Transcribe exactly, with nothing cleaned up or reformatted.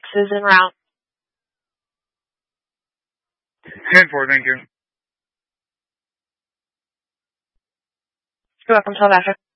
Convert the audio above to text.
is en route. ten four, thank you. You're welcome. twelve after.